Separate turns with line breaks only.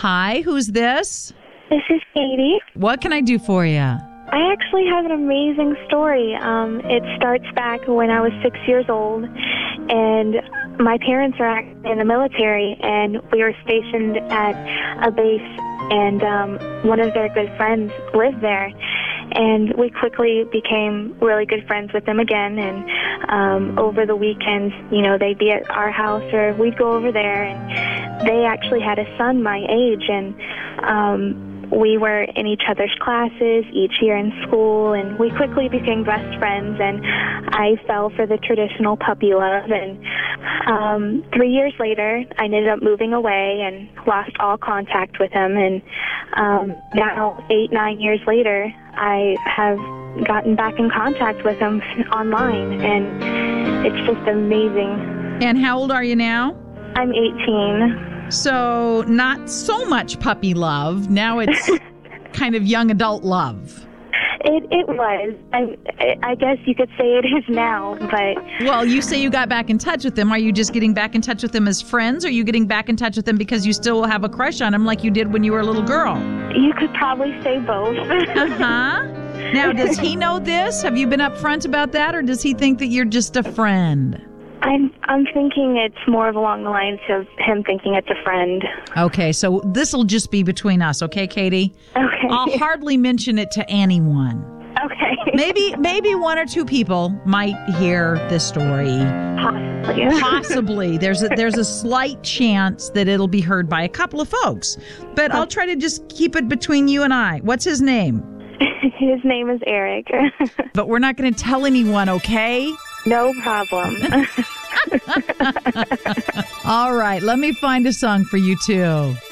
Hi, who's this?
This is Katie.
What can I do for you?
I actually have an amazing story. It starts back when I was 6 years old, and my parents are actually in the military, and we were stationed at a base, and one of their good friends lived there. And we quickly became really good friends with them again. And over the weekends, they'd be at our house or we'd go over there. And they actually had a son my age. And we were in each other's classes each year in school. And we quickly became best friends. And I fell for the traditional puppy love. And 3 years later, I ended up moving away and lost all contact with him. And now, 8-9 years later, I have gotten back in contact with him online, and it's just amazing.
And how old are you now?
I'm 18.
So not so much puppy love. Now it's kind of young adult love.
It was. I guess you could say it is now, but...
Well, you say you got back in touch with them. Are you just getting back in touch with them as friends, or are you getting back in touch with them because you still have a crush on them like you did when you were a little girl?
You could probably say both.
Uh-huh. Now, does he know this? Have you been upfront about that, or does he think that you're just a friend?
I'm thinking it's more of along the lines of him thinking it's a friend.
Okay, so this will just be between us, okay, Katie?
Okay.
I'll hardly mention it to anyone.
Okay.
Maybe one or two people might hear this story.
Possibly.
Possibly. There's a slight chance that it'll be heard by a couple of folks. But I'll try to just keep it between you and I. What's his name?
His name is Eric.
But we're not going to tell anyone, okay?
No problem.
All right, let me find a song for you two.